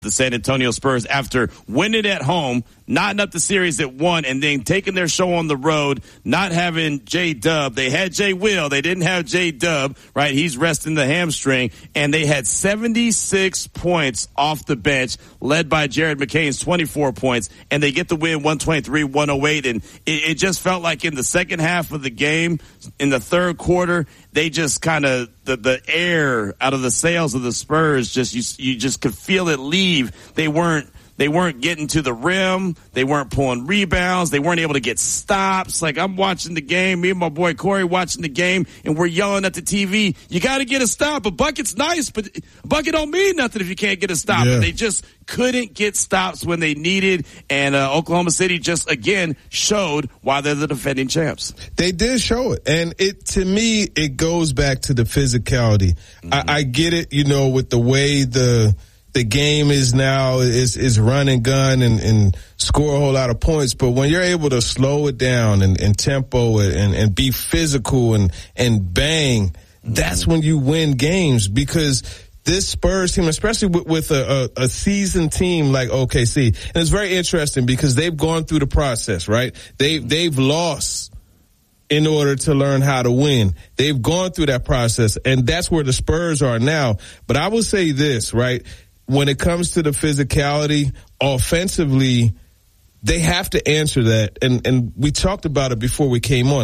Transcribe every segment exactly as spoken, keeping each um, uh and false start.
the San Antonio Spurs after winning at home, knotting up the series at one, and then taking their show on the road, not having J-Dub. They had J-Will. They didn't have J-Dub, right? He's resting the hamstring. And they had seventy-six points off the bench, led by Jared McCain's twenty-four points, and they get the win one twenty-three one oh eight. And it, it just felt like in the second half of the game, in the third quarter, they just kind of, the, the air out of the sails of the Spurs, just you, you just could feel it leave. They weren't, They weren't getting to the rim. They weren't pulling rebounds. They weren't able to get stops. Like, I'm watching the game, me and my boy Corey watching the game, and we're yelling at the T V, you got to get a stop. A bucket's nice, but a bucket don't mean nothing if you can't get a stop. Yeah. And they just couldn't get stops when they needed, and uh, Oklahoma City just, again, showed why they're the defending champs. They did show it. And it, to me, it goes back to the physicality. Mm-hmm. I, I get it, you know, with the way the – the game is now is is run and gun and, and score a whole lot of points. But when you're able to slow it down and, and tempo it and, and be physical and, and bang, that's when you win games, because this Spurs team, especially with, with a, a, a seasoned team like O K C, and it's very interesting because they've gone through the process, right? They, they've lost in order to learn how to win. They've gone through that process, and that's where the Spurs are now. But I will say this, right? When it comes to the physicality, offensively, they have to answer that. And, and we talked about it before we came on.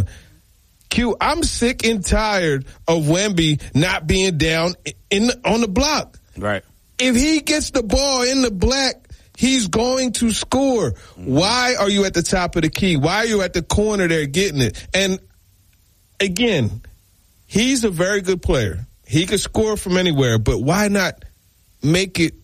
Q, I'm sick and tired of Wemby not being down in the, on the block. Right. If he gets the ball in the black, he's going to score. Why are you at the top of the key? Why are you at the corner there getting it? And again, he's a very good player. He could score from anywhere, but why not make it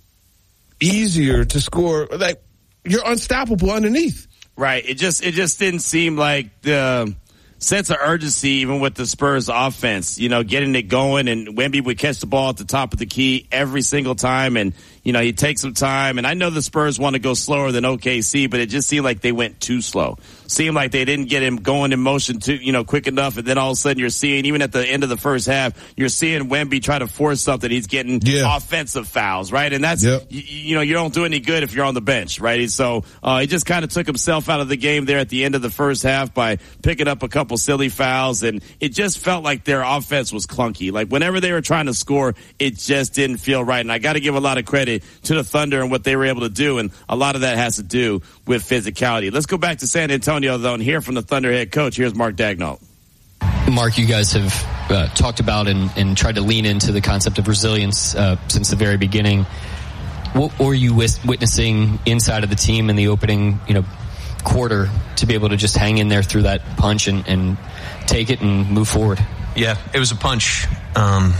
easier to score? Like, you're unstoppable underneath. Right. It just, it just didn't seem like the sense of urgency, even with the Spurs offense, you know, getting it going, and Wemby would catch the ball at the top of the key every single time. And, you know, he'd take some time. And I know the Spurs want to go slower than O K C, but it just seemed like they went too slow. Seemed like they didn't get him going in motion too, you know, quick enough. And then all of a sudden you're seeing, even at the end of the first half, you're seeing Wemby try to force something. He's getting yeah. offensive fouls, right? And that's, yep. you, you know, you don't do any good if you're on the bench, right? So, uh, he just kind of took himself out of the game there at the end of the first half by picking up a couple silly fouls. And it just felt like their offense was clunky. Like, whenever they were trying to score, it just didn't feel right. And I got to give a lot of credit to the Thunder and what they were able to do. And a lot of that has to do with physicality. Let's go back to San Antonio, though, and hear from the Thunder head coach. Here's Mark Daigneault. Mark, you guys have uh, talked about and, and tried to lean into the concept of resilience uh, since the very beginning. What were you wis- witnessing inside of the team in the opening, you know, quarter to be able to just hang in there through that punch and, and take it and move forward? Yeah, it was a punch. Um,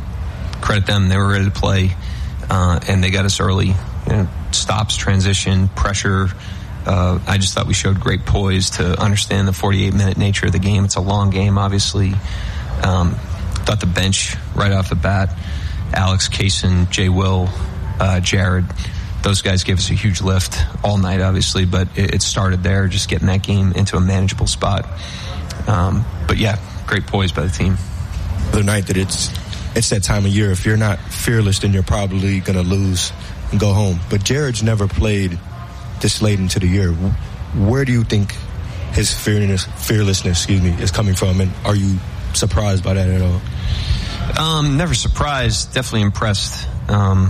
credit them. They were ready to play, uh, and they got us early. You know, stops, transition, pressure. Uh, I just thought we showed great poise to understand the forty-eight minute nature of the game. It's a long game, obviously. Um, thought the bench right off the bat, Alex, Kaysen, Jay Will, uh, Jared, those guys gave us a huge lift all night, obviously, but it, it started there, just getting that game into a manageable spot. Um, but yeah, great poise by the team. The other night that it's it's that time of year. If you're not fearless, then you're probably going to lose and go home. But Jared's never played this late into the year. Where do you think his fearlessness, fearlessness, excuse me, is coming from, and are you surprised by that at all? Um, never surprised. Definitely impressed. Um,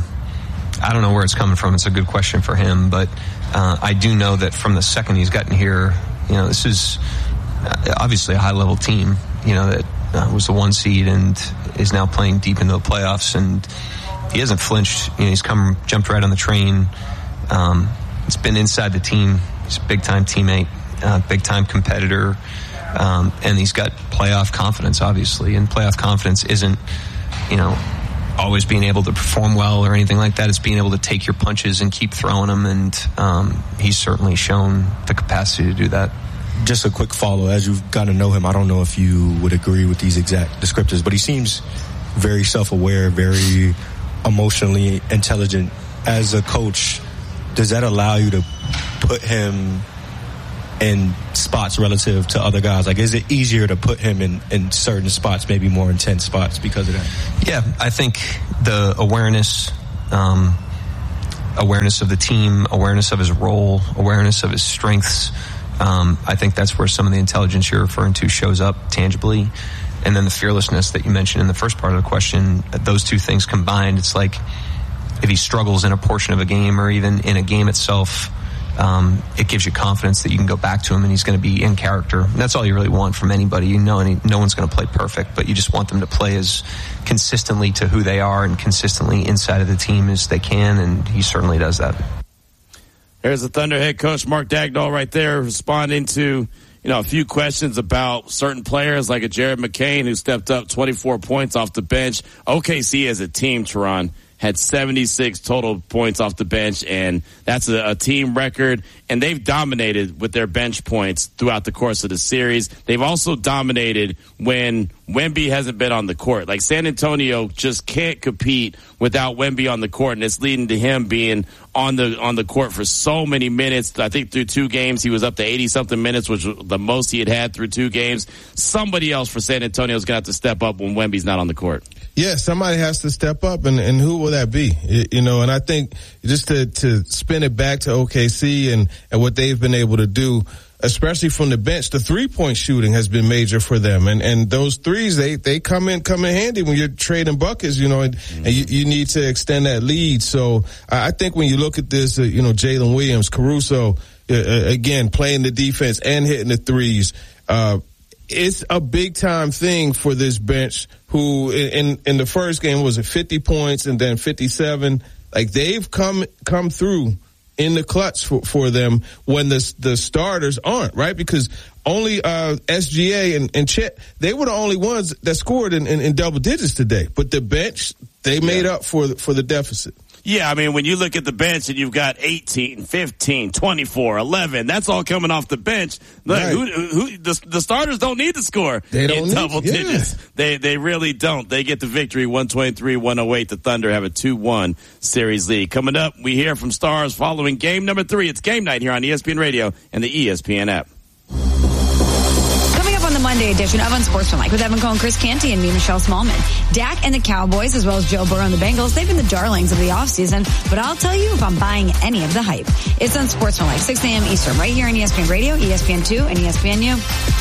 I don't know where it's coming from. It's a good question for him, but uh, I do know that from the second he's gotten here, you know, this is obviously a high-level team. You know, that uh, was the one seed and is now playing deep into the playoffs, and he hasn't flinched. You know, he's come, jumped right on the train. Um, It's been inside the team. He's a big-time teammate, uh, big-time competitor, um, and he's got playoff confidence, obviously. And playoff confidence isn't, you know, always being able to perform well or anything like that. It's being able to take your punches and keep throwing them, and um, he's certainly shown the capacity to do that. Just a quick follow. As you've got to know him, I don't know if you would agree with these exact descriptors, but he seems very self-aware, very emotionally intelligent. As a coach, does that allow you to put him in spots relative to other guys? Like, is it easier to put him in, in certain spots, maybe more intense spots because of that? Yeah, I think the awareness, um, awareness of the team, awareness of his role, awareness of his strengths. Um, I think that's where some of the intelligence you're referring to shows up tangibly. And then the fearlessness that you mentioned in the first part of the question, those two things combined, it's like if he struggles in a portion of a game or even in a game itself, um, it gives you confidence that you can go back to him and he's going to be in character. And that's all you really want from anybody. You know, any, no one's going to play perfect, but you just want them to play as consistently to who they are and consistently inside of the team as they can, and he certainly does that. There's the Thunder head coach, Mark Daigneault, right there responding to, you know, a few questions about certain players like a Jared McCain who stepped up twenty-four points off the bench. O K C as a team, Teron, had seventy-six total points off the bench, and that's a, a team record. And they've dominated with their bench points throughout the course of the series. They've also dominated when Wemby hasn't been on the court. Like, San Antonio just can't compete without Wemby on the court, and it's leading to him being on the on the court for so many minutes. I think through two games he was up to eighty-something minutes, which was the most he had had through two games. Somebody else for San Antonio is going to have to step up when Wemby's not on the court. Yeah, somebody has to step up, and, and who will that be? You know, and I think just to, to spin it back to O K C and, and what they've been able to do, especially from the bench, the three-point shooting has been major for them. And, and those threes, they, they come in, come in handy when you're trading buckets, you know, and, mm-hmm. and you, you need to extend that lead. So I think when you look at this, uh, you know, Jalen Williams, Caruso, uh, again, playing the defense and hitting the threes, uh, it's a big time thing for this bench who in, in the first game was it fifty points and then fifty-seven. Like, they've come, come through in the clutch for, for them when the the starters aren't, right? Because only uh, S G A and, and Chet, they were the only ones that scored in, in, in double digits today. But the bench, they made yeah. up for for the deficit. Yeah, I mean, when you look at the bench and you've got eighteen, fifteen, twenty-four, eleven, that's all coming off the bench. Look, right. who, who, the, the starters don't need to score they don't in need, double yeah. digits. They they really don't. They get the victory, one twenty-three one oh eight. The Thunder have a two one series lead. Coming up, we hear from stars following game number three. It's game night here on E S P N Radio and the E S P N app. On the Monday edition of Unsportsmanlike with Evan Cohen, Chris Canty, and me, Michelle Smallman. Dak and the Cowboys, as well as Joe Burrow and the Bengals, they've been the darlings of the offseason, but I'll tell you if I'm buying any of the hype. It's Unsportsmanlike, six a.m. Eastern, right here on E S P N Radio, E S P N two, and E S P N U.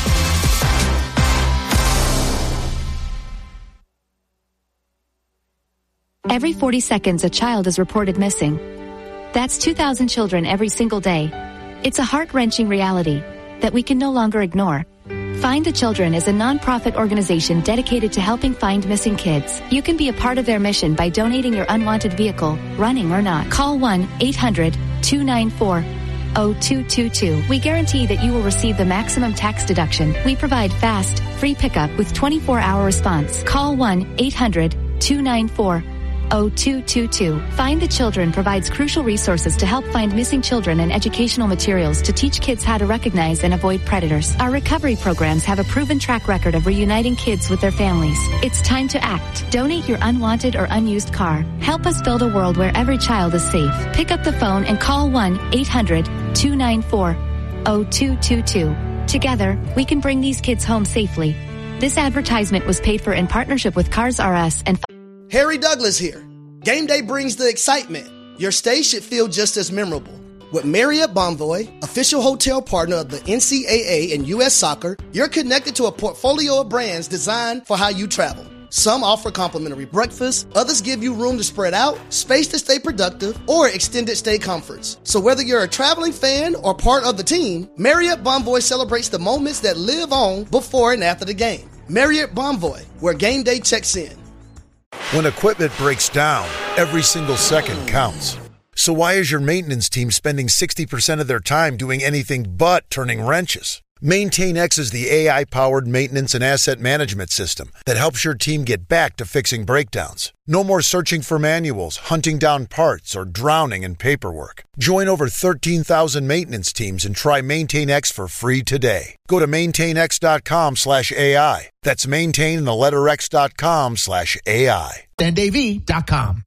Every forty seconds, a child is reported missing. That's two thousand children every single day. It's a heart-wrenching reality that we can no longer ignore. Find the Children is a non-profit organization dedicated to helping find missing kids. You can be a part of their mission by donating your unwanted vehicle, running or not. Call one eight hundred two nine four oh two two two. We guarantee that you will receive the maximum tax deduction. We provide fast, free pickup with twenty-four hour response. Call one eight hundred two nine four oh two two two. Find the Children provides crucial resources to help find missing children and educational materials to teach kids how to recognize and avoid predators. Our recovery programs have a proven track record of reuniting kids with their families. It's time to act. Donate your unwanted or unused car. Help us build a world where every child is safe. Pick up the phone and call one eight hundred two nine four oh two two two. Together, we can bring these kids home safely. This advertisement was paid for in partnership with Cars R Us and Harry Douglas here. Game day brings the excitement. Your stay should feel just as memorable. With Marriott Bonvoy, official hotel partner of the N C double A and U S Soccer, you're connected to a portfolio of brands designed for how you travel. Some offer complimentary breakfast, others give you room to spread out, space to stay productive, or extended stay comforts. So whether you're a traveling fan or part of the team, Marriott Bonvoy celebrates the moments that live on before and after the game. Marriott Bonvoy, where game day checks in. When equipment breaks down, every single second counts. So why is your maintenance team spending sixty percent of their time doing anything but turning wrenches? MaintainX is the A I-powered maintenance and asset management system that helps your team get back to fixing breakdowns. No more searching for manuals, hunting down parts, or drowning in paperwork. Join over thirteen thousand maintenance teams and try MaintainX for free today. Go to maintainx.com slash AI. That's maintain in the letter x.com slash AI. Dan Davey dot com.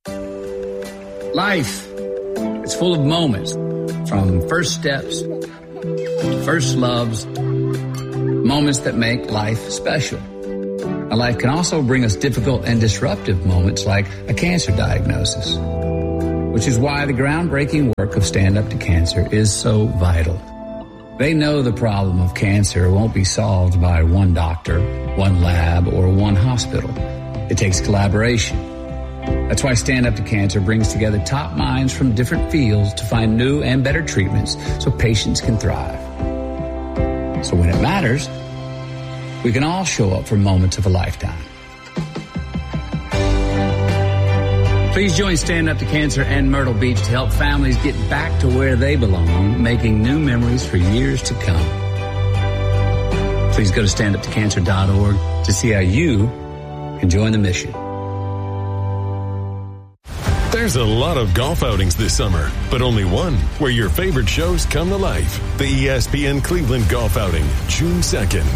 Life, it's full of moments, from first steps, first loves, moments that make life special. Now, life can also bring us difficult and disruptive moments like a cancer diagnosis. which is why the groundbreaking work of Stand Up to Cancer is so vital. They know the problem of cancer won't be solved by one doctor, one lab, or one hospital. It takes collaboration. That's why Stand Up to Cancer brings together top minds from different fields to find new and better treatments so patients can thrive. So when it matters, we can all show up for moments of a lifetime. Please join Stand Up to Cancer and Myrtle Beach to help families get back to where they belong, making new memories for years to come. Please go to stand up to cancer dot org to see how you can join the mission. There's a lot of golf outings this summer, but only one where your favorite shows come to life. The E S P N Cleveland Golf Outing, June second.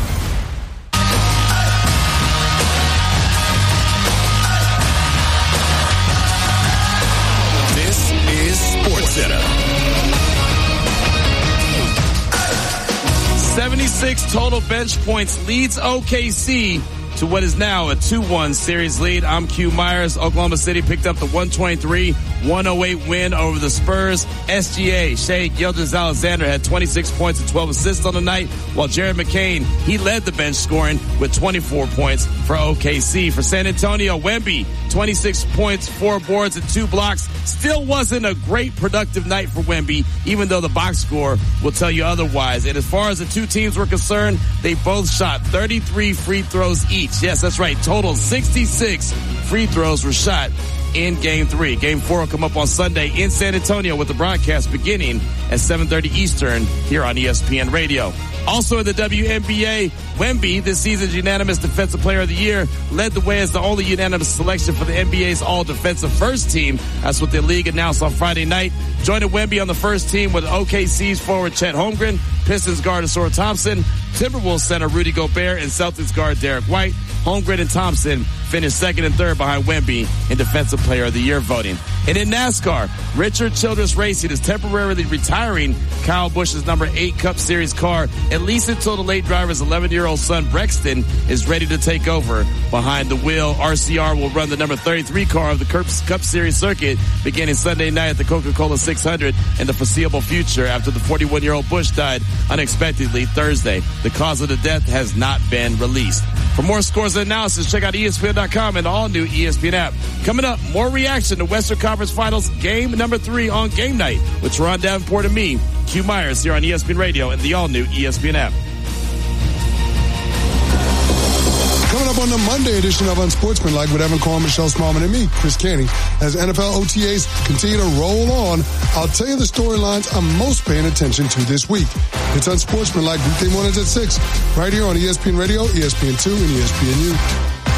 seventy-six total bench points leads O K C to what is now a two one series lead. I'm Q Myers. Oklahoma City picked up the one twenty-three one oh eight win over the Spurs. S G A, Shai Gilgeous-Alexander, had twenty-six points and twelve assists on the night, while Jared McCain, he led the bench scoring with twenty-four points for O K C. For San Antonio, Wemby, twenty-six points, four boards, and two blocks. Still wasn't a great productive night for Wemby, even though the box score will tell you otherwise. And as far as the two teams were concerned, they both shot thirty-three free throws each. Yes, that's right. Total sixty-six free throws were shot in game three. Game four will come up on Sunday in San Antonio with the broadcast beginning at seven thirty Eastern here on E S P N Radio. Also in the W N B A, Wemby, this season's unanimous Defensive Player of the Year, led the way as the only unanimous selection for the N B A's All-Defensive First Team. That's what the league announced on Friday night. Joining Wemby on the first team with O K C's forward Chet Holmgren, Pistons guard Ausar Thompson, Timberwolves center Rudy Gobert, and Celtics guard Derek White. Holmgren and Thompson finished second and third behind Wemby in Defensive Player of the Year voting. And in NASCAR, Richard Childress Racing is temporarily retiring Kyle Busch's number eight Cup Series car, at least until the late driver's eleven-year-old son Brexton is ready to take over behind the wheel. R C R will run the number thirty-three car of the Cup Series circuit beginning Sunday night at the Coca-Cola six hundred in the foreseeable future after the forty-one-year-old Busch died unexpectedly Thursday. The cause of the death has not been released. For more scores and analysis, check out E S P N dot com and the all-new E S P N app. Coming up, more reaction to Western Conference Finals game number three on game night with Teron Davenport and me, Q Myers, here on E S P N Radio and the all-new E S P N app. Coming up on the Monday edition of Unsportsmanlike with Evan Cohen, Michelle Smallman, and me, Chris Canty. As N F L O T As continue to roll on, I'll tell you the storylines I'm most paying attention to this week. It's Unsportsmanlike weekday mornings at six, right here on E S P N Radio, E S P N two, and E S P N U.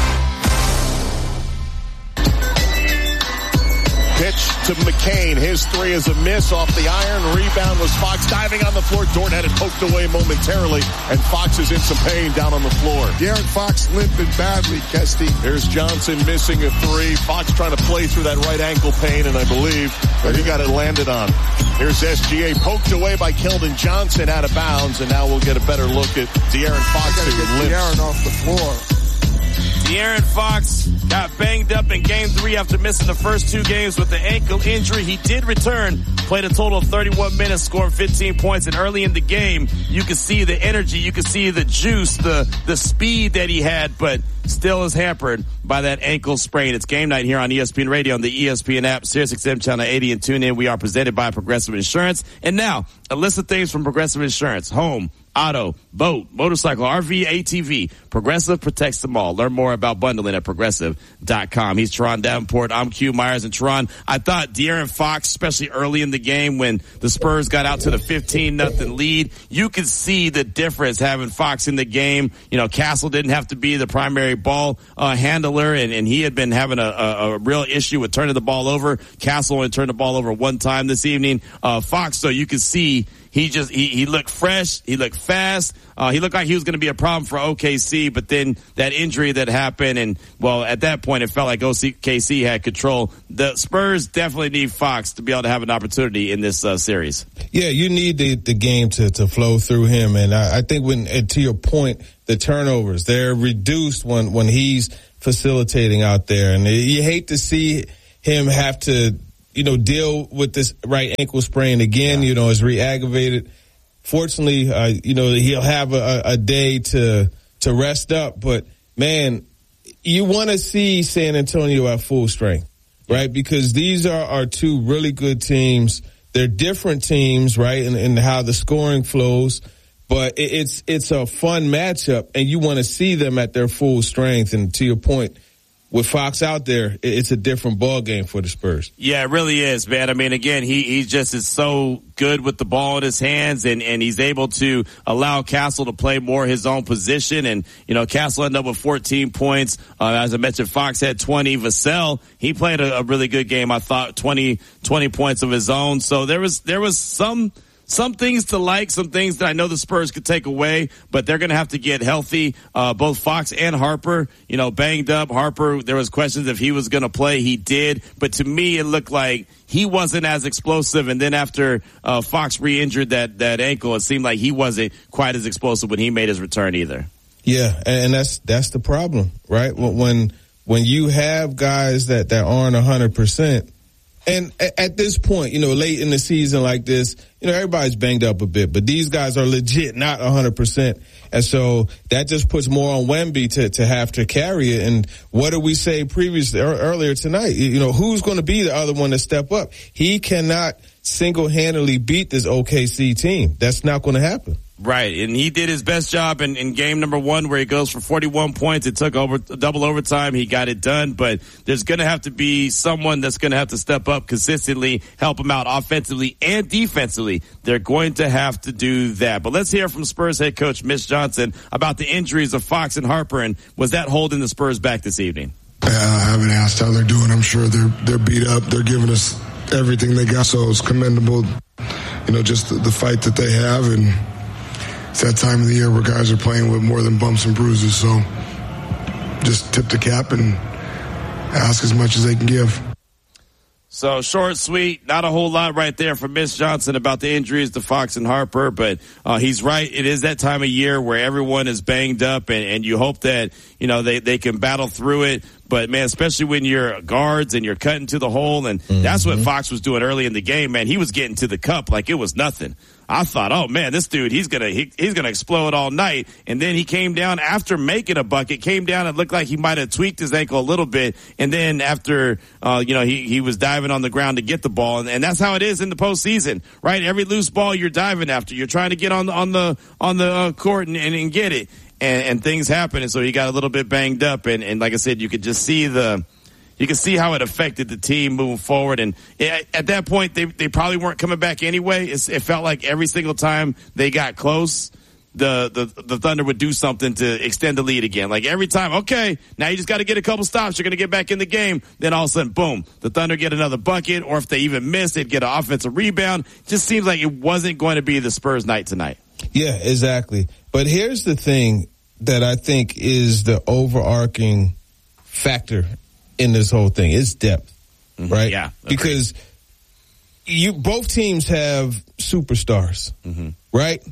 Pitch to McCain. His three is a miss off the iron. Rebound was Fox diving on the floor. Dort had it poked away momentarily, and Fox is in some pain down on the floor. De'Aaron Fox limping badly, Kesty. Here's Johnson missing a three. Fox trying to play through that right ankle pain, and I believe that he got it landed on. Here's S G A poked away by Keldon Johnson out of bounds, and now we'll get a better look at De'Aaron Fox who limps. De'Aaron off the floor. De'Aaron Fox got banged up in game three after missing the first two games with the ankle injury. He did return, played a total of thirty-one minutes, scored fifteen points, and early in the game, you could see the energy, you could see the juice, the, the speed that he had, but still is hampered by that ankle sprain. It's game night here on E S P N Radio on the E S P N app, Sirius X M Channel eighty, and tune in. We are presented by Progressive Insurance. And now, a list of things from Progressive Insurance. Home, auto, boat, motorcycle, R V, A T V. Progressive protects them all. Learn more about bundling at progressive dot com. He's Teron Davenport. I'm Q Myers. And Teron, I thought De'Aaron Fox, especially early in the game when the Spurs got out to the fifteen nothing lead, you could see the difference having Fox in the game. You know, Castle didn't have to be the primary ball uh, handler, and, and he had been having a, a, a real issue with turning the ball over. Castle only turned the ball over one time this evening. Uh, Fox, so you could see He just, he, he looked fresh. He looked fast. Uh, he looked like he was going to be a problem for O K C, but then that injury that happened, and well, at that point, it felt like O K C had control. The Spurs definitely need Fox to be able to have an opportunity in this uh, series. Yeah, you need the, the game to, to flow through him. And I, I think when, and to your point, the turnovers, they're reduced when, when he's facilitating out there. And you hate to see him have to you know, deal with this right ankle sprain again. Yeah. You know, it's re-aggravated. Fortunately, uh, you know, he'll have a, a day to to rest up. But man, you want to see San Antonio at full strength, right? Because these are, are two really good teams. They're different teams, right, in, in how the scoring flows. But it, it's it's a fun matchup, and you want to see them at their full strength. And to your point, with Fox out there, it's a different ball game for the Spurs. Yeah, it really is, man. I mean, again, he, he just is so good with the ball in his hands, and, and he's able to allow Castle to play more his own position. And, you know, Castle ended up with fourteen points. Uh, as I mentioned, Fox had twenty. Vassell, he played a, a really good game. I thought twenty, twenty points of his own. So there was, there was some, Some things to like, some things that I know the Spurs could take away, but they're going to have to get healthy. Uh, both Fox and Harper, you know, banged up. Harper, there was questions if he was going to play. He did. But to me, it looked like he wasn't as explosive. And then after uh, Fox re-injured that, that ankle, it seemed like he wasn't quite as explosive when he made his return either. Yeah, and that's that's the problem, right? When when you have guys that, that aren't one hundred percent, and at this point, you know, late in the season like this, you know, everybody's banged up a bit, but these guys are legit not one hundred percent. And so that just puts more on Wemby to, to have to carry it. And what did we say previously, earlier tonight? You know, who's going to be the other one to step up? He cannot single-handedly beat this O K C team. That's not going to happen. Right, and he did his best job in, in game number one where he goes for forty-one points. It took over double overtime. He got it done, but there's going to have to be someone that's going to have to step up consistently, help him out offensively and defensively. They're going to have to do that. But let's hear from Spurs head coach Mitch Johnson about the injuries of Fox and Harper, and was that holding the Spurs back this evening? Uh, I haven't asked how they're doing. I'm sure they're they're beat up. They're giving us everything they got, so it's commendable, you know, just the, the fight that they have. And it's that time of the year where guys are playing with more than bumps and bruises, so just tip the cap and ask as much as they can give. So short, sweet, not a whole lot right there from Mitch Johnson about the injuries to Fox and Harper, but uh, he's right. It is that time of year where everyone is banged up, and, and you hope that, you know, they, they can battle through it. But, man, especially when you're guards and you're cutting to the hole, and mm-hmm. that's what Fox was doing early in the game, man. He was getting to the cup like it was nothing. I thought, oh, man, this dude, he's going to he, he's gonna explode all night. And then he came down after making a bucket, came down and looked like he might have tweaked his ankle a little bit. And then after, uh, you know, he, he was diving on the ground to get the ball. And, and that's how it is in the postseason, right? Every loose ball you're diving after. You're trying to get on the, on the, on the uh, court and, and, and get it. And, and things happen. And so he got a little bit banged up. And, and like I said, you could just see the, you can see how it affected the team moving forward. And it, at that point, they they probably weren't coming back anyway. It's, it felt like every single time they got close, the, the, the Thunder would do something to extend the lead again. Like every time, okay, now you just got to get a couple stops. You're going to get back in the game. Then all of a sudden, boom, the Thunder get another bucket. Or if they even miss, they'd get an offensive rebound. Just seems like it wasn't going to be the Spurs night tonight. Yeah, exactly. But here's the thing that I think is the overarching factor in this whole thing. It's depth, mm-hmm. right? Yeah. Agreed. Because you both teams have superstars, mm-hmm. right?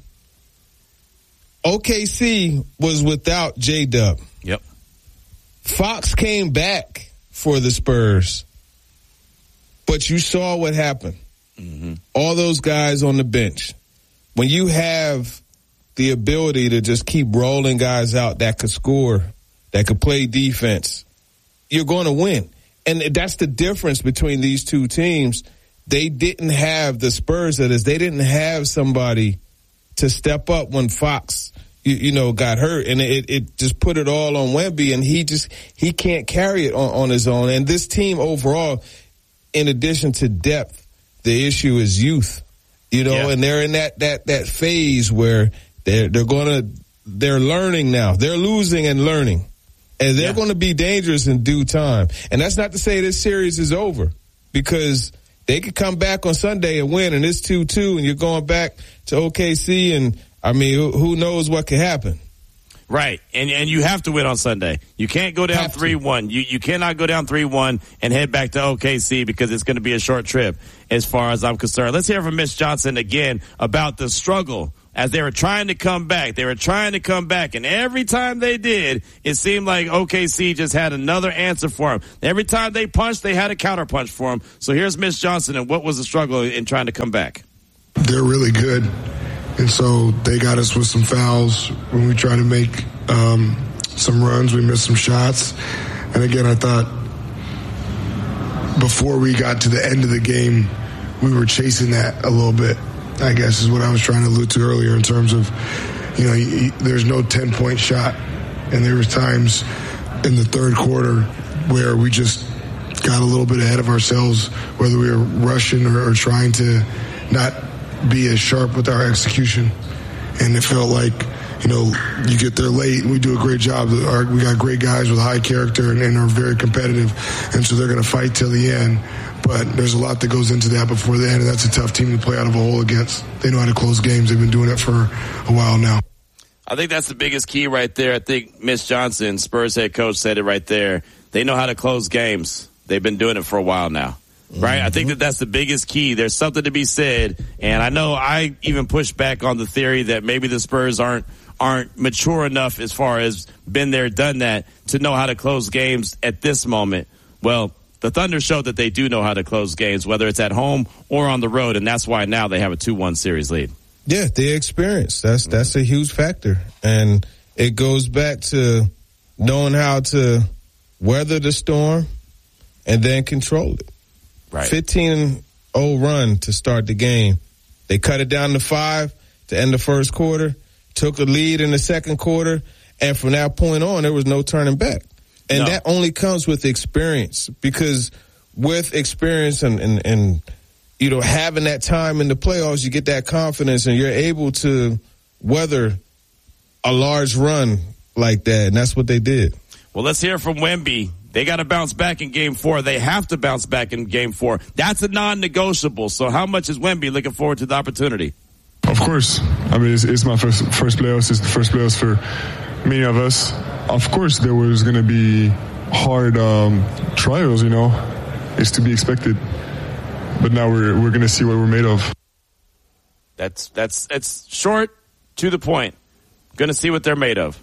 O K C was without J-Dub. Yep. Fox came back for the Spurs, but you saw what happened. Mm-hmm. All those guys on the bench. When you have the ability to just keep rolling guys out that could score, that could play defense, you're going to win. And that's the difference between these two teams. They didn't have the Spurs, that is, they didn't have somebody to step up when Fox, you, you know, got hurt. And it, it just put it all on Wemby, and he just, he can't carry it on, on his own. And this team overall, in addition to depth, the issue is youth, you know, yeah. and they're in that, that, that phase where they're, they're going to, they're learning now. They're losing and learning. And they're yeah. going to be dangerous in due time. And that's not to say this series is over, because they could come back on Sunday and win, and it's two two, and you're going back to O K C, and, I mean, who knows what could happen. Right. And and you have to win on Sunday. You can't go down three one. You you cannot go down three one and head back to O K C, because it's going to be a short trip as far as I'm concerned. Let's hear from Mitch Johnson again about the struggle as they were trying to come back. They were trying to come back, and every time they did, it seemed like O K C just had another answer for them. Every time they punched, they had a counter punch for them. So here's Mitch Johnson, and what was the struggle in trying to come back? They're really good, and so they got us with some fouls when we tried to make um, some runs. We missed some shots, and again, I thought before we got to the end of the game, we were chasing that a little bit, I guess is what I was trying to allude to earlier in terms of, you know, there's no ten-point shot. And there was times in the third quarter where we just got a little bit ahead of ourselves, whether we were rushing or, or trying to not be as sharp with our execution. And it felt like, you know, you get there late, we do a great job. Our, we got great guys with high character and, and are very competitive, and so they're going to fight till the end. But there's a lot that goes into that before the end, and that's a tough team to play out of a hole against. They know how to close games. They've been doing it for a while now. I think that's the biggest key right there. I think Mitch Johnson, Spurs head coach, said it right there. They know how to close games. They've been doing it for a while now. Right? Mm-hmm. I think that that's the biggest key. There's something to be said. And I know I even pushed back on the theory that maybe the Spurs aren't aren't mature enough as far as been there, done that, to know how to close games at this moment. Well, the Thunder showed that they do know how to close games, whether it's at home or on the road, and that's why now they have a two one series lead. Yeah, the experience. That's that's a huge factor. And it goes back to knowing how to weather the storm and then control it. Right. fifteen oh run to start the game. They cut it down to five to end the first quarter, took the lead in the second quarter, and from that point on, there was no turning back. And no. that only comes with experience, because with experience and, and, and, you know, having that time in the playoffs, you get that confidence and you're able to weather a large run like that. And that's what they did. Well, let's hear from Wemby. They got to bounce back in game four. They have to bounce back in game four. That's a non-negotiable. So how much is Wemby looking forward to the opportunity? Of course. I mean, it's, it's my first, first playoffs. It's the first playoffs for many of us. Of course, there was going to be hard um, trials, you know. It's to be expected. But now we're we're going to see what we're made of. That's that's it's short, to the point. Going to see what they're made of.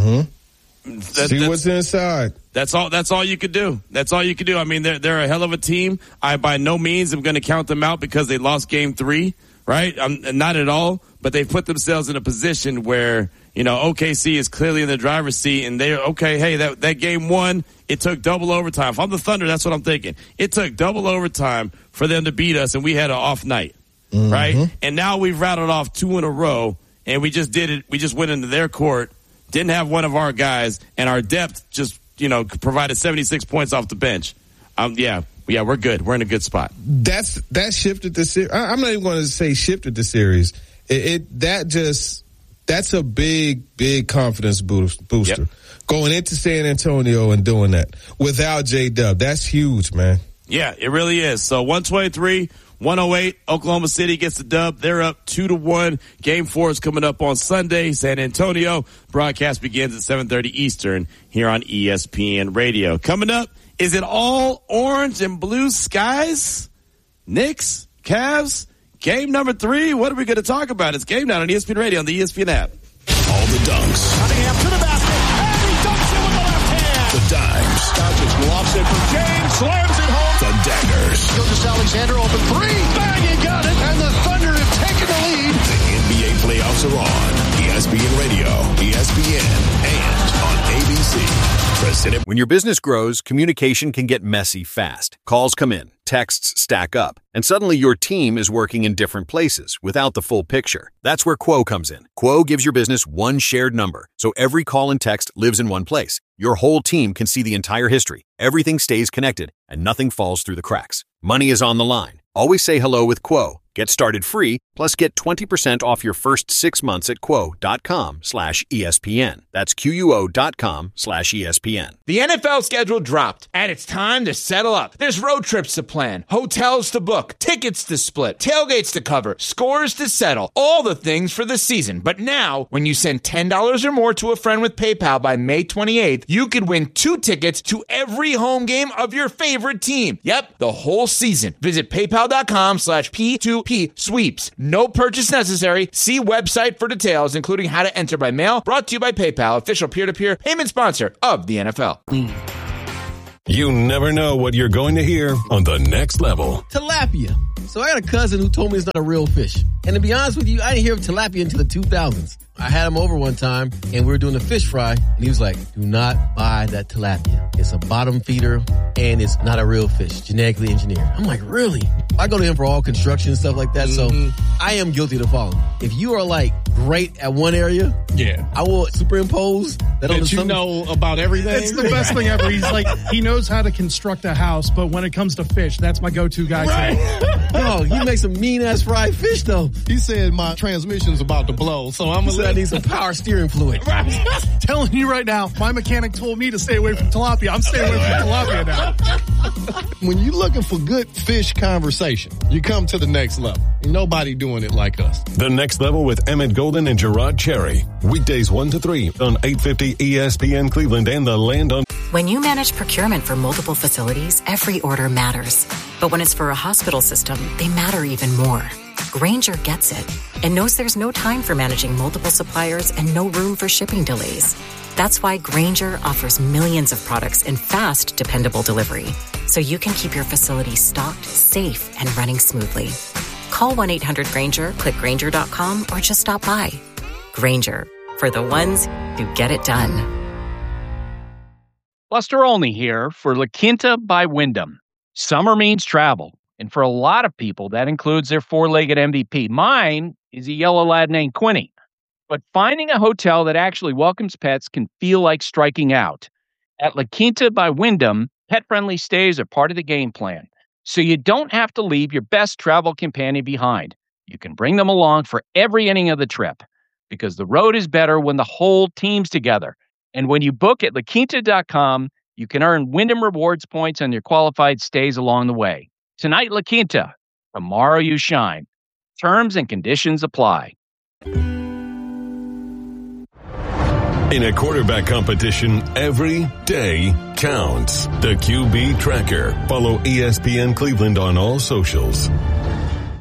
Mm-hmm. That, see what's inside. That's all. That's all you could do. That's all you could do. I mean, they're they're a hell of a team. I by no means am going to count them out because they lost game three. Right? I'm not at all. But they've put themselves in a position where, you know, O K C is clearly in the driver's seat, and they're, okay, hey, that, that game one, it took double overtime. If I'm the Thunder, that's what I'm thinking. It took double overtime for them to beat us, and we had an off night, mm-hmm. right? And now we've rattled off two in a row, and we just did it. We just went into their court, didn't have one of our guys, and our depth just, you know, provided seventy-six points off the bench. Um, yeah. Yeah, we're good. We're in a good spot. That's that shifted the series. I'm not even going to say shifted the series. It, it that just that's a big, big confidence boost, booster. Yep. Going into San Antonio and doing that without J-Dub, that's huge, man. Yeah, it really is. So one twenty-three, one oh eight, Oklahoma City gets the dub. They're up two to one. Game four is coming up on Sunday, San Antonio. Broadcast begins at seven thirty Eastern here on E S P N Radio. Coming up, is it all orange and blue skies? Knicks, Cavs, game number three. What are we going to talk about? It's Game Night on E S P N Radio on the E S P N app. All the dunks. Cunningham to the basket, and he dunks it with the left hand. The dimes. Doncic lofts it for James, slams it home. The daggers. Gilgeous Alexander open three. Bang, he got it, and the Thunder have taken the lead. The N B A playoffs are on. E S P N Radio, E S P N, and on A B C. President. When your business grows, communication can get messy fast. Calls come in, texts stack up, and suddenly your team is working in different places without the full picture. That's where Quo comes in. Quo gives your business one shared number, so every call and text lives in one place. Your whole team can see the entire history. Everything stays connected, and nothing falls through the cracks. Money is on the line. Always say hello with Quo. Get started free, plus get twenty percent off your first six months at quo.com slash ESPN. That's Q-U-O dot com slash ESPN. The N F L schedule dropped, and it's time to settle up. There's road trips to plan, hotels to book, tickets to split, tailgates to cover, scores to settle, all the things for the season. But now, when you send ten dollars or more to a friend with PayPal by May twenty-eighth, you could win two tickets to every home game of your favorite team. Yep, the whole season. Visit paypal.com slash P2 P sweeps. No purchase necessary. See website for details, including how to enter by mail. Brought to you by PayPal, official peer-to-peer payment sponsor of the N F L. You never know what you're going to hear on The Next Level. Tilapia. So I got a cousin who told me it's not a real fish. And to be honest with you, I didn't hear of tilapia until the two thousands. I had him over one time, and we were doing a fish fry, and he was like, do not buy that tilapia. It's a bottom feeder, and it's not a real fish, genetically engineered. I'm like, really? I go to him for all construction and stuff like that, mm-hmm. so I am guilty to following. If you are, like, great at one area, yeah, I will superimpose that, that on the you something. know about everything. It's the best thing ever. He's like, he knows how to construct a house, but when it comes to fish, that's my go-to guy. Right. No, he makes some mean-ass fried fish, though. He said my transmission's about to blow, so I'm going to I need some power steering fluid. Right. Telling you right now, my mechanic told me to stay away from tilapia. I'm staying away from tilapia now. When you're looking for good fish conversation, you come to the Next Level. Nobody doing it like us. The Next Level with Emmett Golden and Gerard Cherry. Weekdays one to three on eight fifty E S P N Cleveland and The Land on. When you manage procurement for multiple facilities, every order matters. But when it's for a hospital system, they matter even more. Grainger gets it and knows there's no time for managing multiple suppliers and no room for shipping delays. That's why Grainger offers millions of products in fast, dependable delivery, so you can keep your facility stocked, safe, and running smoothly. Call one eight hundred Grainger, click Grainger dot com, or just stop by. Grainger, for the ones who get it done. Buster Olney here for La Quinta by Wyndham. Summer means travel, and for a lot of people, that includes their four-legged M V P. Mine is a yellow lad named Quinny. But finding a hotel that actually welcomes pets can feel like striking out. At La Quinta by Wyndham, pet-friendly stays are part of the game plan, so you don't have to leave your best travel companion behind. You can bring them along for every inning of the trip, because the road is better when the whole team's together. And when you book at La Quinta dot com, you can earn Wyndham Rewards points on your qualified stays along the way. Tonight, La Quinta. Tomorrow, you shine. Terms and conditions apply. In a quarterback competition, every day counts. The Q B Tracker. Follow E S P N Cleveland on all socials.